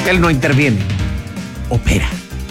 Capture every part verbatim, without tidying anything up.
Él no interviene, opera.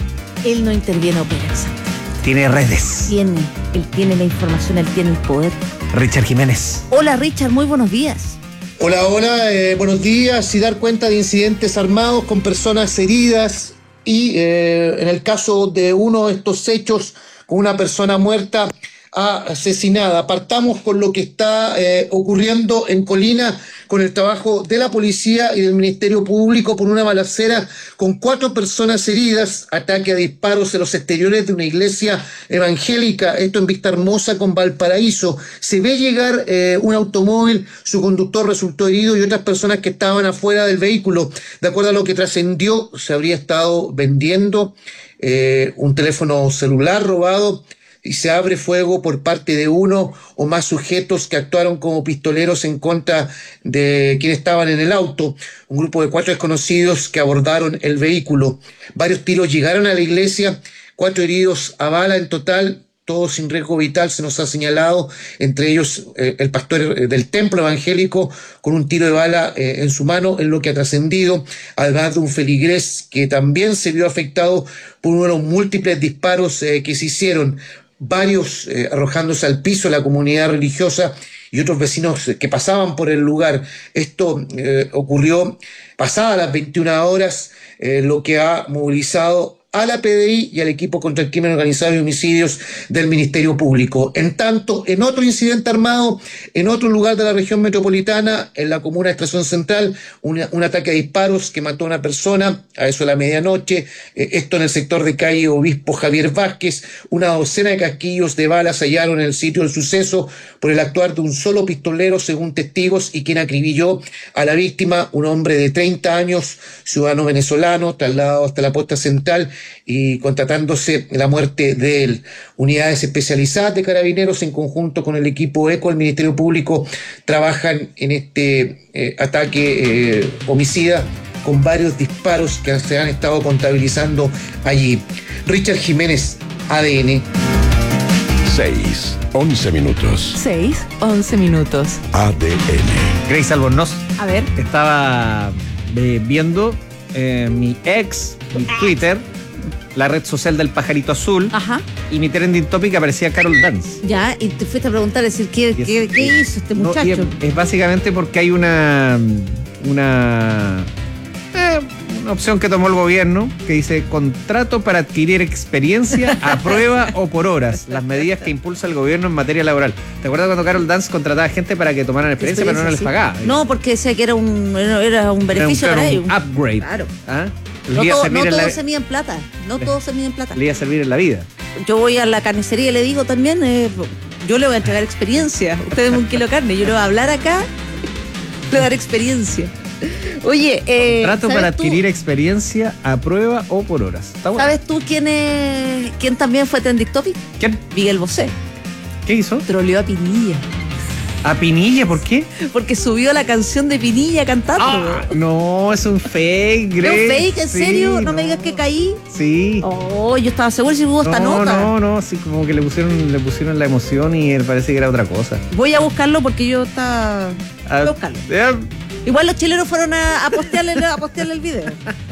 Él no interviene, opera, exacto. Tiene redes. Tiene, él tiene la información, él tiene el poder. Richard Jiménez. Hola Richard, muy buenos días. Hola, hola, eh, buenos días. Y dar cuenta de incidentes armados con personas heridas y eh, en el caso de uno de estos hechos con una persona muerta asesinada. Partamos con lo que está eh, ocurriendo en Colina con el trabajo de la policía y del Ministerio Público por una balacera con cuatro personas heridas, ataque a disparos en los exteriores de una iglesia evangélica, esto en Vista Hermosa con Valparaíso. Se ve llegar eh, un automóvil, su conductor resultó herido y otras personas que estaban afuera del vehículo. De acuerdo a lo que trascendió, se habría estado vendiendo eh, un teléfono celular robado y se abre fuego por parte de uno o más sujetos que actuaron como pistoleros en contra de quienes estaban en el auto. Un grupo de cuatro desconocidos que abordaron el vehículo. Varios tiros llegaron a la iglesia, cuatro heridos a bala en total, todos sin riesgo vital, se nos ha señalado, entre ellos eh, el pastor del templo evangélico con un tiro de bala eh, en su mano, en lo que ha trascendido, además de un feligrés que también se vio afectado por uno de los múltiples disparos eh, que se hicieron. Varios eh, arrojándose al piso, la comunidad religiosa y otros vecinos que pasaban por el lugar. Esto eh, ocurrió pasadas las veintiuna horas, eh, lo que ha movilizado a la P D I y al equipo contra el crimen organizado y homicidios del Ministerio Público. En tanto, en otro incidente armado, en otro lugar de la región metropolitana, en la comuna de Estación Central, un, un ataque a disparos que mató a una persona a eso de la medianoche, eh, esto en el sector de calle Obispo Javier Vázquez. Una docena de casquillos de balas hallaron en el sitio del suceso por el actuar de un solo pistolero, según testigos, y quien acribilló a la víctima, un hombre de treinta años, ciudadano venezolano, trasladado hasta la posta central, y constatándose la muerte de él. Unidades especializadas de carabineros en conjunto con el equipo ECO, el Ministerio Público, trabajan en este eh, ataque eh, homicida con varios disparos que se han estado contabilizando allí. Richard Jiménez, A D N. seis, once minutos. seis, once minutos. A D N. Grace Albornoz. A ver. Estaba eh, viendo eh, mi ex, mi Twitter, la red social del pajarito azul. Ajá. Y mi trending topic aparecía Carol Dance. Ya, y te fuiste a preguntar, decir, ¿qué, es, qué, qué hizo este muchacho? No, es, es básicamente porque hay una una, eh, una opción que tomó el gobierno que dice contrato para adquirir experiencia a prueba o por horas, las medidas que impulsa el gobierno en materia laboral. ¿Te acuerdas cuando Carol Dance contrataba gente para que tomaran experiencia, pero no les sí. pagaba? No, porque decía que era un, era un beneficio era un, para era ellos. un upgrade. Claro. ¿Ah? No, Le iba a todo, servir no en todo la- se mide en plata. No todo se mide en plata. le iba a servir en la vida. Yo voy a la carnicería y le digo también, eh, yo le voy a entregar experiencia. Usted es un kilo de carne, yo le voy a hablar acá, le voy a dar experiencia. Oye, eh, Trato para tú- adquirir experiencia a prueba o por horas. ¿Está bueno? ¿Sabes tú quién es, quién también fue trending topic? ¿Quién? Miguel Bosé. ¿Qué hizo? Troleó a Pinilla. ¿A Pinilla? ¿Por qué? Porque subió la canción de Pinilla cantando. Ah, no, es un fake, ¿No Grace. fake? ¿En Sí, serio? ¿No, me digas que caí? Sí. Oh, yo estaba seguro si hubo esta no, nota. no, no, sí, como que le pusieron, le pusieron la emoción y él parece que era otra cosa. Voy a buscarlo porque yo estaba... Ah, Voy a buscarlo. eh, Igual los chilenos fueron a, a, postearle, a postearle el video.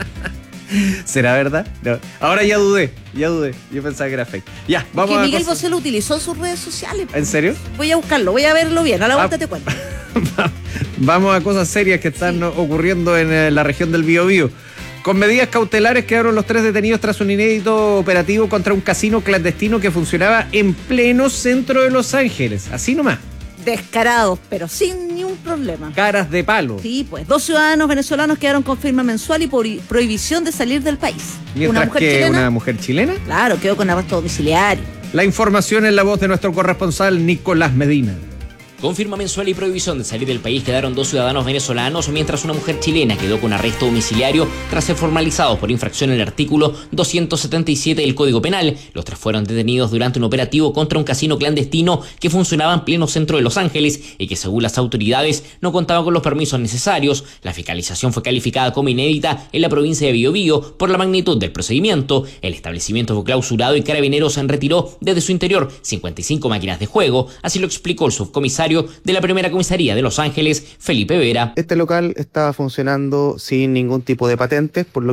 ¿Será verdad? No. Ahora ya dudé, ya dudé. Yo pensaba que era fake. Ya, vamos que a... Miguel cosas- Bosé lo utilizó en sus redes sociales. ¿En serio? Voy a buscarlo, voy a verlo bien. A la vuelta Ah. te cuento. Vamos a cosas serias que están Sí. ocurriendo en eh, la región del Biobío. Con medidas cautelares quedaron los tres detenidos tras un inédito operativo contra un casino clandestino que funcionaba en pleno centro de Los Ángeles. Así nomás. Descarados, pero sin ni un problema. Caras de palo. Sí, pues dos ciudadanos venezolanos quedaron con firma mensual y por prohibición de salir del país. Mientras una mujer que chilena, una mujer chilena. claro, quedó con arresto domiciliario. La información en la voz de nuestro corresponsal Nicolás Medina. Con firma mensual y prohibición de salir del país quedaron dos ciudadanos venezolanos, mientras una mujer chilena quedó con arresto domiciliario tras ser formalizados por infracción al artículo doscientos setenta y siete del Código Penal. Los tres fueron detenidos durante un operativo contra un casino clandestino que funcionaba en pleno centro de Los Ángeles y que, según las autoridades, no contaba con los permisos necesarios. La fiscalización fue calificada como inédita en la provincia de Biobío por la magnitud del procedimiento. El establecimiento fue clausurado y Carabineros retiró desde su interior cincuenta y cinco máquinas de juego, así lo explicó el subcomisario de la primera comisaría de Los Ángeles, Felipe Vera. Este local estaba funcionando sin ningún tipo de patentes, por lo